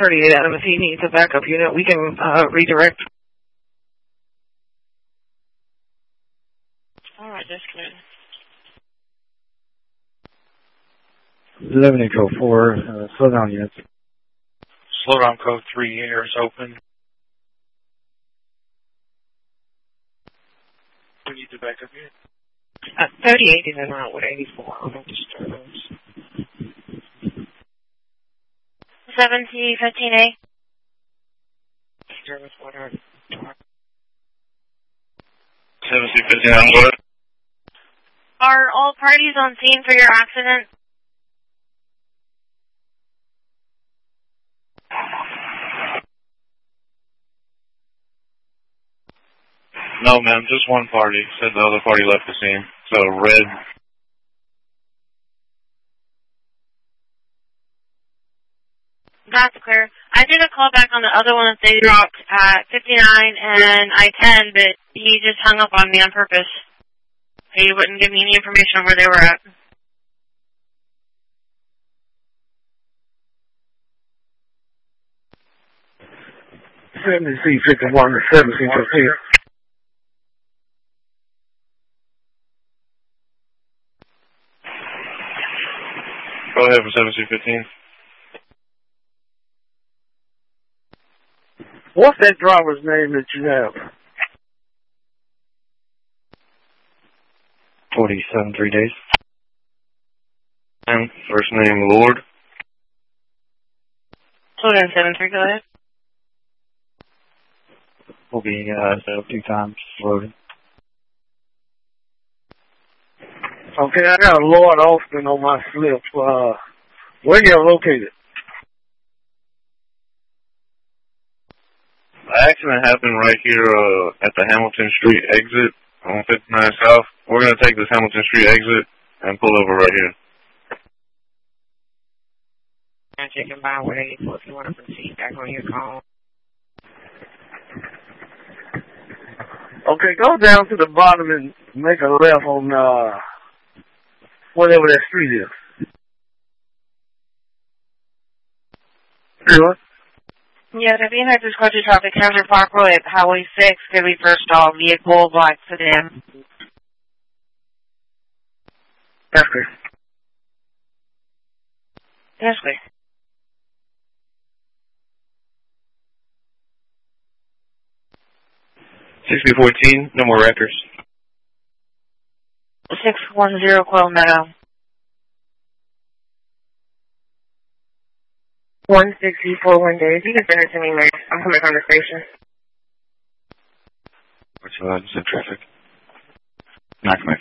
38 Adam. If he needs a backup unit, we can redirect. All right, that's good. 11 Echo 4, slow down units. Slow down code 3 airs open. We need the backup unit. 38 is en route with 84. No disturbance. 7C15A. Disturbance 100. 7C15, I'm good. Are all parties on scene for your accident? No, ma'am, just one party. Said the other party left the scene. So, red. That's clear. I did a call back on the other one that they dropped at 59 and I-10, but he just hung up on me on purpose. He wouldn't give me any information on where they were at. C51 to 1715. Go ahead for 7C15. What's that driver's name that you have? 47 3 days. And first name, Lord. Hold on, 7-3, go ahead. Will be set up 2 times, loading. Okay, I got a Lord Austin on my slip. Where you located? The accident happened right here at the Hamilton Street exit on 59 South. We're going to take this Hamilton Street exit and pull over right here. I'm checking by with 84 if you want to proceed back on your call. Okay, go down to the bottom and make a left on whatever that street is. What? Yeah, the United Country Traffic Center Parkway at Highway 6 could be first off vehicle black sedan. That's good. Yes, please. 6014, no more records. 610 Quail Meadow. 16041 days. You can send it to me, man. I'm coming from the station. What's in traffic? Knock my